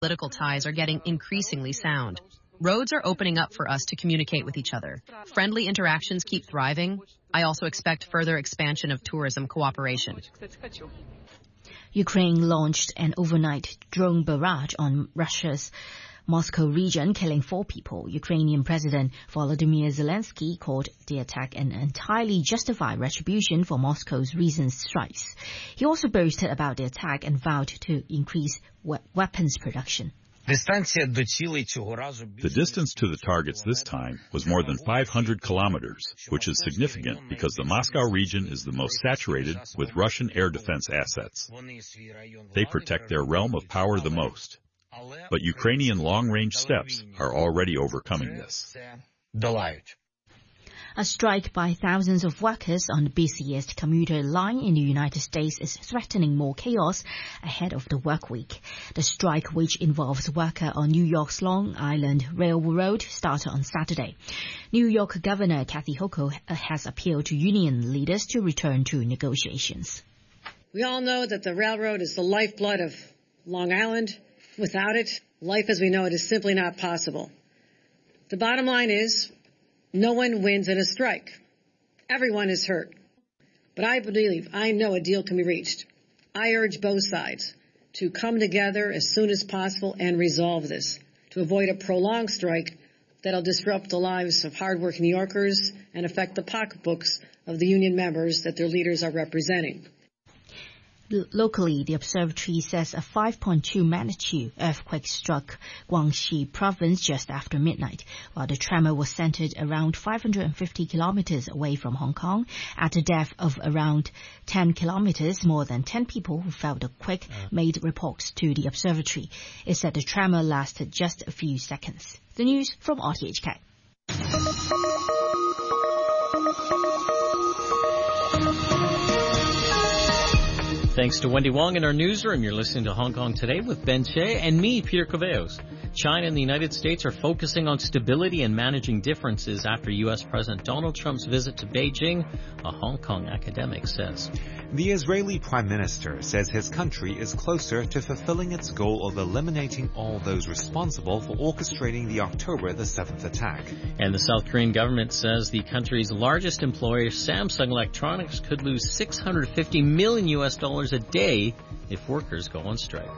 Political ties are getting increasingly sound. Roads are opening up for us to communicate with each other. Friendly interactions keep thriving. I also expect further expansion of tourism cooperation. Ukraine launched an overnight drone barrage on Russia's Moscow region, killing 4 people. Ukrainian President Volodymyr Zelensky called the attack an entirely justified retribution for Moscow's recent strikes. He also boasted about the attack and vowed to increase weapons production. The distance to the targets this time was more than 500 kilometers, which is significant because the Moscow region is the most saturated with Russian air defense assets. They protect their realm of power the most. But Ukrainian long-range steps are already overcoming this. A strike by thousands of workers on the busiest commuter line in the United States is threatening more chaos ahead of the work week. The strike, which involves workers on New York's Long Island Railroad, started on Saturday. New York Governor Kathy Hochul has appealed to union leaders to return to negotiations. We all know that the railroad is the lifeblood of Long Island. Without it, life as we know it is simply not possible. The bottom line is, no one wins in a strike. Everyone is hurt. But I know a deal can be reached. I urge both sides to come together as soon as possible and resolve this, to avoid a prolonged strike that'll disrupt the lives of hardworking New Yorkers and affect the pocketbooks of the union members that their leaders are representing. Locally, the observatory says a 5.2 magnitude earthquake struck Guangxi province just after midnight, while the tremor was centered around 550 kilometers away from Hong Kong. At a depth of around 10 kilometers, more than 10 people who felt the quake made reports to the observatory. It said the tremor lasted just a few seconds. The news from RTHK. Thanks to Wendy Wong in our newsroom. You're listening to Hong Kong Today with Ben Che and me, Peter Coveos. China and the United States are focusing on stability and managing differences after U.S. President Donald Trump's visit to Beijing, a Hong Kong academic says. The Israeli Prime Minister says his country is closer to fulfilling its goal of eliminating all those responsible for orchestrating the October the 7th attack. And the South Korean government says the country's largest employer, Samsung Electronics, could lose $650 million a day if workers go on strike.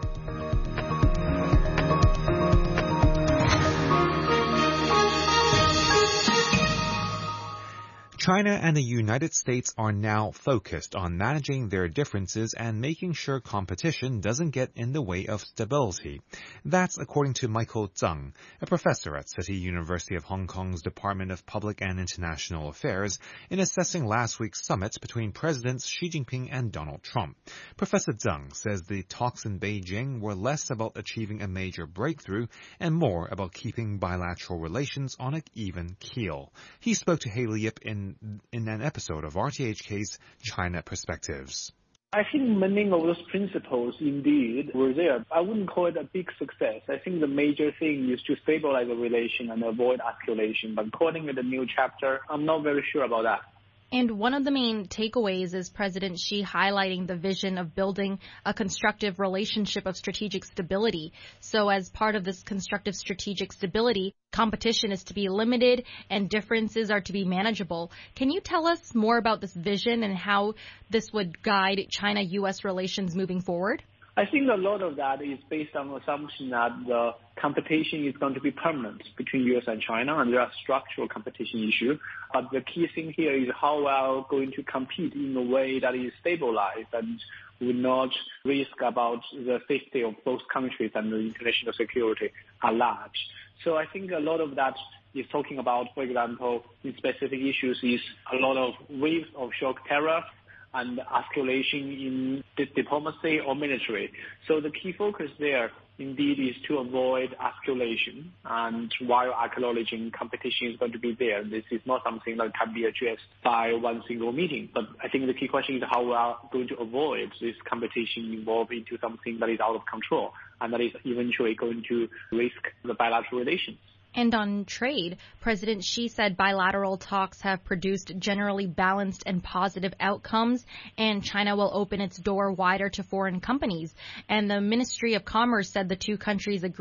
China and the United States are now focused on managing their differences and making sure competition doesn't get in the way of stability. That's according to Michael Zhang, a professor at City University of Hong Kong's Department of Public and International Affairs, in assessing last week's summit between Presidents Xi Jinping and Donald Trump. Professor Zhang says the talks in Beijing were less about achieving a major breakthrough and more about keeping bilateral relations on an even keel. He spoke to Haley Yip in an episode of RTHK's China Perspectives. I think many of those principles indeed were there. I wouldn't call it a big success. I think the major thing is to stabilize the relation and avoid escalation. But calling it a new chapter, I'm not very sure about that. And one of the main takeaways is President Xi highlighting the vision of building a constructive relationship of strategic stability. So as part of this constructive strategic stability, competition is to be limited and differences are to be manageable. Can you tell us more about this vision and how this would guide China-U.S. relations moving forward? I think a lot of that is based on the assumption that the competition is going to be permanent between U.S. and China, and there are structural competition issues. But the key thing here is how we are going to compete in a way that is stabilized and will not risk about the safety of both countries and the international security at large. So I think a lot of that is talking about, for example, in specific issues is a lot of waves of shock terror and escalation in diplomacy or military. So the key focus there indeed is to avoid escalation, and while acknowledging competition is going to be there. This is not something that can be addressed by one single meeting. But I think the key question is how we are going to avoid this competition evolve into something that is out of control and that is eventually going to risk the bilateral relations. And on trade, President Xi said bilateral talks have produced generally balanced and positive outcomes, and China will open its door wider to foreign companies. And the Ministry of Commerce said the two countries agreed